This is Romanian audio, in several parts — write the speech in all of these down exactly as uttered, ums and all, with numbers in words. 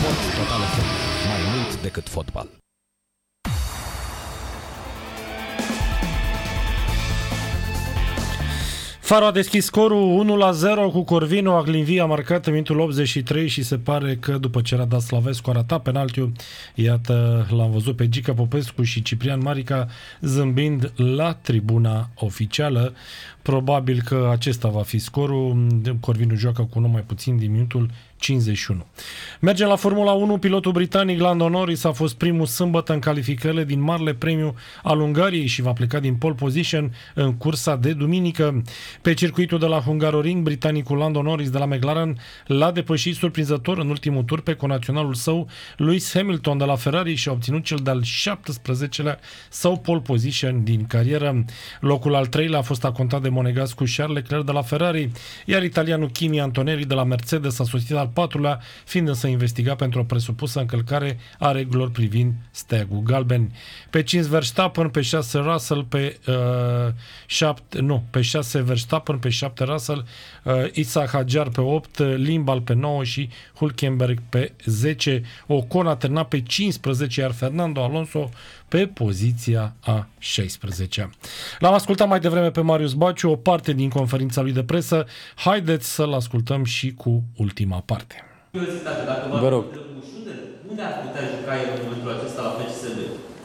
Sport Total F M. Mai mult decât fotbal. Faro a deschis scorul unu la zero cu Corvino. Aglinvi a marcat în minutul optzeci și trei și se pare că după ce a dat Slavescu a ratat penaltiul. Iată, l-am văzut pe Gica Popescu și Ciprian Marica zâmbind la tribuna oficială. Probabil că acesta va fi scorul. Corvino joacă cu unul mai puțin din minutul cincizeci și unu. Mergem la Formula unu. Pilotul britanic Lando Norris a fost primul sâmbătă în calificările din Marele Premiu al Ungariei și va pleca din pole position în cursa de duminică. Pe circuitul de la Hungaroring, britanicul Lando Norris de la McLaren l-a depășit surprinzător în ultimul tur pe conaționalul său Lewis Hamilton de la Ferrari și a obținut cel de-al șaptesprezecelea său pole position din carieră. Locul al treilea a fost acontat de monegascul Charles Leclerc de la Ferrari, iar italianul Kimi Antonelli de la Mercedes a sosit al patrulea, fiind însă investigat pentru o presupusă încălcare a regulilor privind steagul galben. Pe cinci Verstappen, pe șase Russell, pe uh, șapte, nu, pe șase Verstappen, pe șapte Russell, uh, Isa Hadjar pe opt, Limbal pe nouă și Hülkenberg pe zece. Ocon a terminat pe cincisprezece, iar Fernando Alonso pe poziția a șaisprezecea. L-am ascultat mai devreme pe Marius Baciu, o parte din conferința lui de presă. Haideți să-l ascultăm și cu ultima parte. Vă rog. Unde ar putea juca el în momentul acesta la F C S B?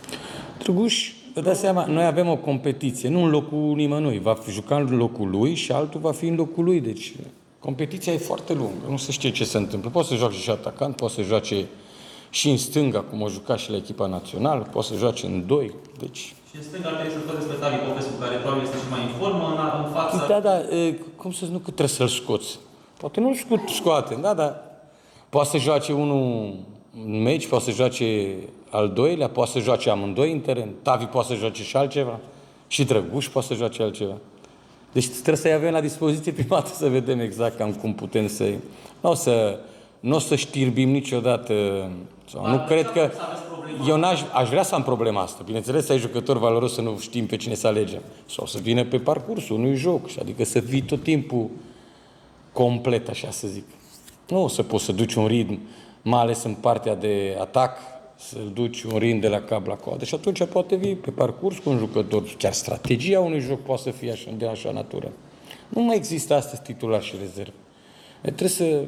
Drăguș, vă dați seama, noi avem o competiție, nu în locul nimănui. Va juca în locul lui și altul va fi în locul lui. Deci competiția e foarte lungă, nu se știe ce se întâmplă. Poate să joace și atacant, poate să joace și în stânga, cum o juca și la echipa națională, poate să joace în doi. Deci... Și în stânga trebuie să-l despre Tavi Popescu, care probabil este și mai în formă, în, în fața... Da, da, cum să nu că trebuie să-l scoți? Poate nu-l scoate, da, da. Poate să joace unul în meci, poate să joace al doilea, poate să joace amândoi în teren. Tavi poate să joace și altceva. Și Drăguș poate să joace altceva. Deci trebuie să-i avem la dispoziție prima dată să vedem exact cam cum putem să-i... Nu o să, n-o să știrbim niciodată... Sau nu cred că... Eu n-aș, aș vrea să am problema asta. Bineînțeles, să ai jucători valoros, să nu știm pe cine să alegem. Sau să vină pe parcursul unui joc. Adică să fii tot timpul complet, așa să zic. Nu o să poți să duci un ritm, mai ales în partea de atac, să-l duci un ritm de la cap la coadă. Și atunci poate vii pe parcurs cu un jucător. Chiar strategia unui joc poate să fie așa, de așa natură. Nu mai există astăzi titular și rezervă. Trebuie să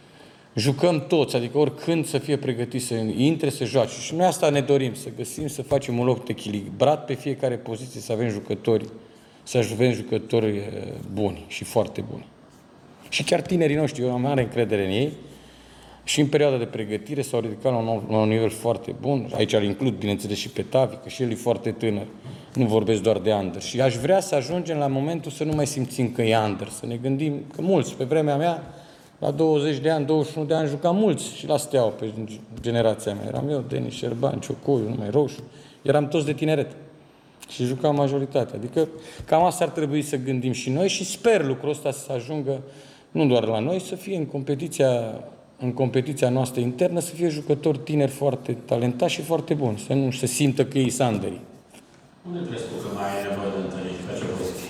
jucăm toți, adică oricând să fie pregătiți să intre, să joace. Și noi asta ne dorim, să găsim, să facem un loc echilibrat pe fiecare poziție, să avem jucători, să avem jucători buni și foarte buni. Și chiar tinerii noștri, eu am mare încredere în ei și în perioada de pregătire s-au ridicat la un, la un nivel foarte bun. Aici îl includ, bineînțeles, și pe Tavi, că și el e foarte tânăr. Nu vorbesc doar de under. Și aș vrea să ajungem la momentul să nu mai simțim că e under, să ne gândim că mulți, pe vremea mea, la douăzeci de ani, douăzeci și unu de ani, jucam mulți și la Steaua, pe generația mea. Eram eu, Denis Șerban, Ciocoiu, numai Roșu. Eram toți de tineret. Și jucam majoritatea. Adică cam asta ar trebui să gândim și noi și sper lucrul ăsta să ajungă nu doar la noi, să fie în competiția, în competiția noastră internă, să fie jucători tineri foarte talentați și foarte buni, să nu se simtă că ei sandării. Unde crezi tu că mai ai nevoie de întâlniri? Pe ce poziție?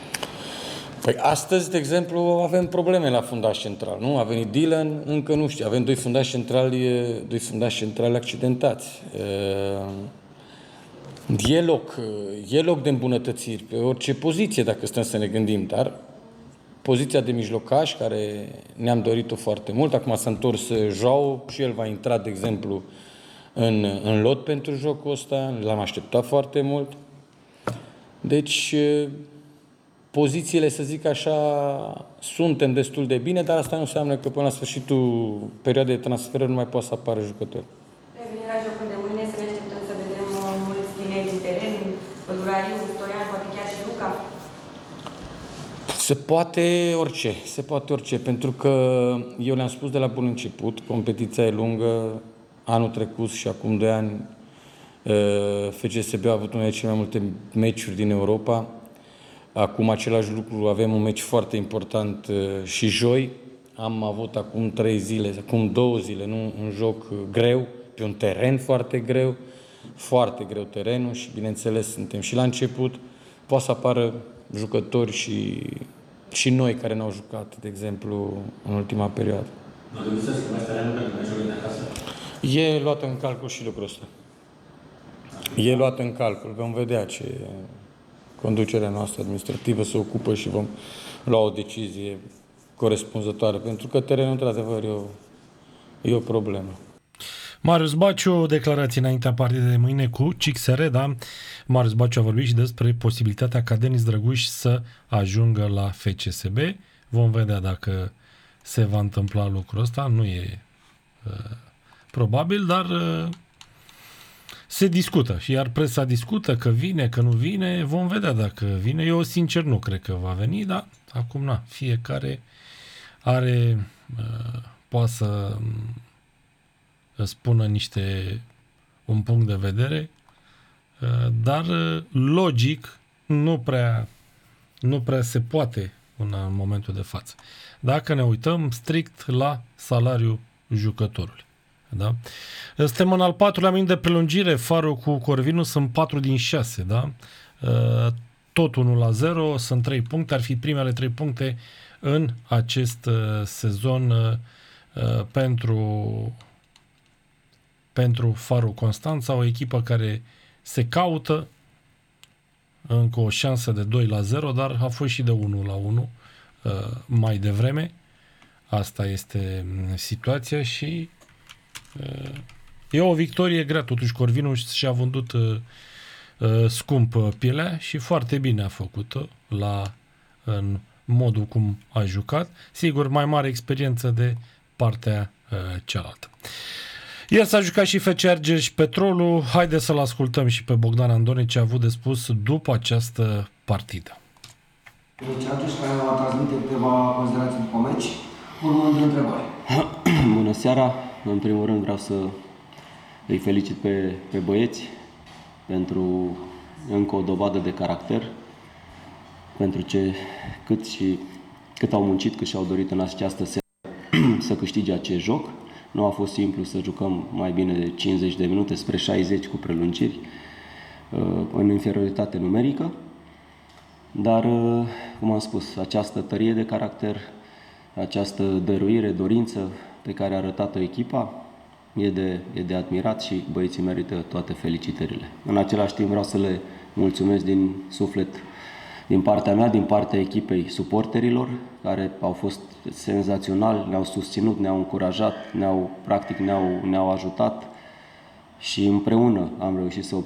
Păi astăzi, de exemplu, avem probleme la fundaș central, nu? A venit Dylan, încă nu știu, avem doi fundași centrali, doi fundași centrali accidentați. E loc, e loc de îmbunătățiri pe orice poziție, dacă stăm să ne gândim, dar poziția de mijlocaș, care ne-am dorit-o foarte mult, acum s-a întors Joao și el va intra, de exemplu, în, în lot pentru jocul ăsta, l-am așteptat foarte mult. Deci, pozițiile, să zic așa, suntem destul de bine, dar asta nu înseamnă că până la sfârșitul perioadei de transferări nu mai poate să apară jucători. Revenirea jocul de mâine, să ne așteptăm să vedem mulți tineri din teren, Pădurariu, Stoian, poate chiar și Luca. Se poate orice, se poate orice, pentru că eu le-am spus de la bun început, competiția e lungă, anul trecut și acum doi ani F C S B a avut unele cele mai multe meciuri din Europa. Acum același lucru, avem un meci foarte important și joi. Am avut acum trei zile, acum două zile, nu, un joc greu, pe un teren foarte greu, foarte greu terenul și bineînțeles suntem și la început. Poate să apară jucători și, și noi care n-au jucat, de exemplu, în ultima perioadă. Mă gândesc să schimbați terenul pentru meciul de acasă? E luat în calcul și lucrul ăsta. E luat în calcul. Vom vedea ce conducerea noastră administrativă se ocupă și vom lua o decizie corespunzătoare, pentru că terenul, într-adevăr, e o, e o problemă. Marius Baciu, declarații înaintea partidei de mâine cu C X R, da? Marius Baciu a vorbit și despre posibilitatea ca Denis Drăguș să ajungă la F C S B. Vom vedea dacă se va întâmpla lucrul ăsta. Nu e uh, probabil, dar uh, se discută. Și iar presa discută că vine, că nu vine. Vom vedea dacă vine. Eu, sincer, nu cred că va veni, dar acum, na, fiecare are, uh, poate să spună niște, un punct de vedere, dar logic nu prea, nu prea se poate în momentul de față. Dacă ne uităm strict la salariul jucătorului. Da? Suntem în al patrulea minut de prelungire, Farul cu Corvinu sunt patru din șase. Da? Tot unu la zero, sunt trei puncte, ar fi primele trei puncte în acest sezon pentru pentru Farul Constanța, o echipă care se caută încă o șansă de doi la zero, dar a fost și de unu la unu uh, mai devreme. Asta este situația și uh, e o victorie grea. Totuși Corvinu și-a vândut uh, uh, scump pielea și foarte bine a făcut-o la, în modul cum a jucat. Sigur, mai mare experiență de partea uh, cealaltă. Iar s-a jucat și F C Argeș Petrolul. Haideți să-l ascultăm și pe Bogdan Andone ce a avut de spus după această partidă. F C Argeș care va transmite câteva considerații după meci, urmând întrebări. Bună seara! În primul rând vreau să îi felicit pe, pe băieți pentru încă o dovadă de caracter, pentru ce cât, și, cât au muncit, cât și-au dorit în această seară să câștige acest joc. Nu a fost simplu să jucăm mai bine de cincizeci de minute spre șaizeci cu prelungiri în inferioritate numerică, dar, cum am spus, această tărie de caracter, această dăruire, dorință pe care a arătat-o echipa e de, e de admirat și băieții merită toate felicitările. În același timp vreau să le mulțumesc din suflet din partea mea, din partea echipei suporterilor, care au fost senzaționali, ne-au susținut, ne-au încurajat, ne-au, practic ne-au, ne-au ajutat și împreună am reușit să